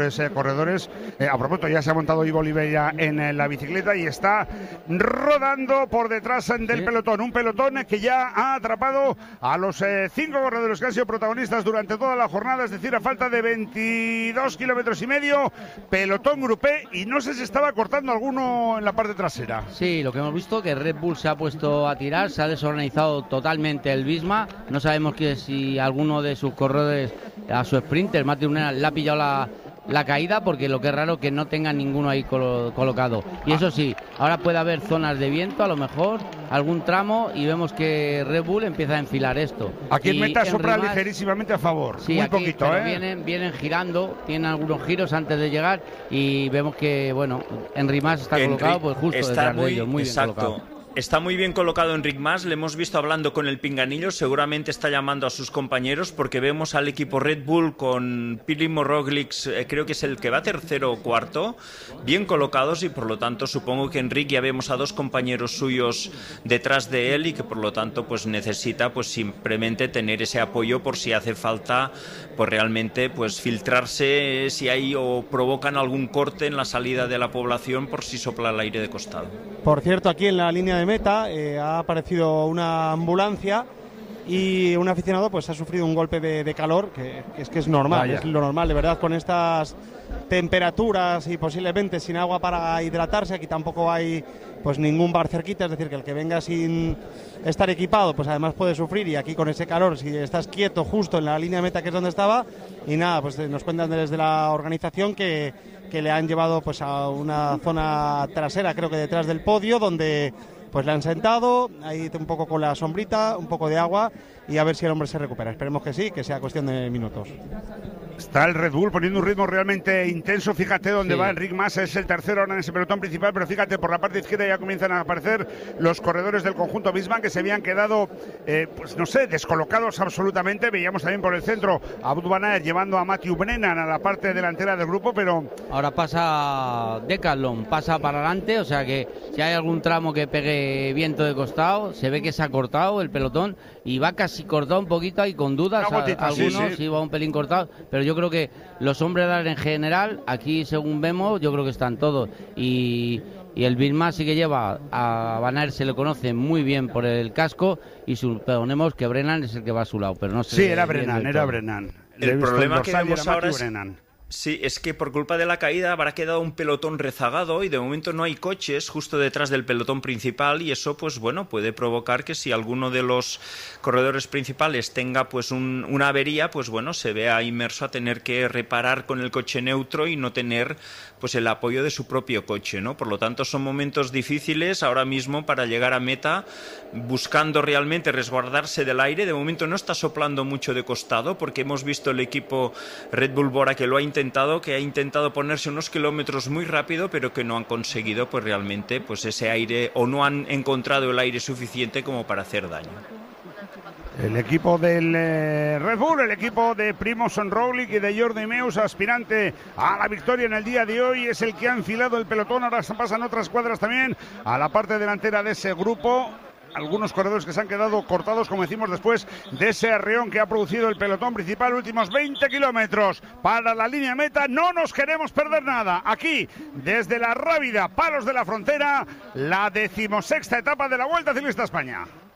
Corredores. A propósito, ya se ha montado Ivo Oliveira en la bicicleta y está rodando por detrás del pelotón. Un pelotón que ya ha atrapado a los 5 corredores que han sido protagonistas durante toda la jornada, es decir, a falta de 22 kilómetros y medio, pelotón grupé, y no sé si estaba cortando alguno en la parte trasera. Sí, lo que hemos visto que Red Bull se ha puesto a tirar, se ha desorganizado totalmente el Visma. No sabemos si alguno de sus corredores, a su sprinter, Matthew Brennand, le ha pillado la caída, porque lo que es raro que no tenga ninguno ahí colocado. Y eso sí, ahora puede haber zonas de viento, a lo mejor algún tramo, y vemos que Red Bull empieza a enfilar esto. Aquí en meta sopla ligerísimamente a favor, sí, muy aquí, poquito, pero vienen girando, tienen algunos giros antes de llegar, y vemos que, bueno, Enric Mas está colocado pues justo detrás de ellos, muy bien colocado. Está muy bien colocado Enric Mas, le hemos visto hablando con el pinganillo, seguramente está llamando a sus compañeros, porque vemos al equipo Red Bull con Primož Roglič, creo que es el que va tercero o cuarto, bien colocados, y por lo tanto supongo que Enric, ya vemos a 2 compañeros suyos detrás de él, y que por lo tanto pues necesita pues simplemente tener ese apoyo por si hace falta pues realmente pues filtrarse si hay o provocan algún corte en la salida de la población por si sopla el aire de costado. Por cierto, aquí en la línea de meta ha aparecido una ambulancia y un aficionado pues ha sufrido un golpe de calor, que es normal. Vaya. Es lo normal, de verdad, con estas temperaturas y posiblemente sin agua para hidratarse. Aquí tampoco hay pues ningún bar cerquita, es decir, que el que venga sin estar equipado pues además puede sufrir, y aquí con ese calor, si estás quieto justo en la línea de meta, que es donde estaba, y nada, pues nos cuentan desde la organización que le han llevado pues a una zona trasera, creo que detrás del podio, donde pues le han sentado ahí un poco con la sombrita, un poco de agua, y a ver si el hombre se recupera. Esperemos que sí, que sea cuestión de minutos. Está el Red Bull poniendo un ritmo realmente intenso. Fíjate dónde va Enric Mas, es el tercero ahora en ese pelotón principal, pero fíjate, por la parte izquierda ya comienzan a aparecer los corredores del conjunto Visma, que se habían quedado, pues no sé, descolocados absolutamente. Veíamos también por el centro a Wout van Aert llevando a Matthew Brennand a la parte delantera del grupo, pero... Ahora pasa Decathlon, pasa para adelante, o sea que si hay algún tramo que pegue viento de costado, se ve que se ha cortado el pelotón, y va casi cortado un poquito, ahí con dudas, algunos sí va un pelín cortado, pero yo creo que los hombres de en general, aquí según vemos, yo creo que están todos, y el Visma sí que lleva a Van Aert, se le conoce muy bien por el casco, y suponemos que Brennand es el que va a su lado, pero no sé. Sí, era Brennand. El problema que vemos ahora es... Sí, es que por culpa de la caída habrá quedado un pelotón rezagado, y de momento no hay coches justo detrás del pelotón principal, y eso pues bueno, puede provocar que si alguno de los corredores principales tenga pues una avería, pues bueno, se vea inmerso a tener que reparar con el coche neutro y no tener pues el apoyo de su propio coche, ¿no? Por lo tanto son momentos difíciles ahora mismo para llegar a meta, buscando realmente resguardarse del aire. De momento no está soplando mucho de costado, porque hemos visto el equipo Red Bull Bora que lo ha intentado ponerse unos kilómetros muy rápido, pero que no han conseguido pues realmente pues ese aire, o no han encontrado el aire suficiente como para hacer daño. El equipo del Red Bull, el equipo de Primož Roglič y de Jordi Meus, aspirante a la victoria en el día de hoy, es el que ha enfilado el pelotón. Ahora pasan otras cuadras también a la parte delantera de ese grupo. Algunos corredores que se han quedado cortados, como decimos, después de ese arreón que ha producido el pelotón principal. Últimos 20 kilómetros para la línea meta. No nos queremos perder nada. Aquí, desde la Rábida, Palos de la Frontera, la 16ª etapa de la Vuelta Ciclista a España.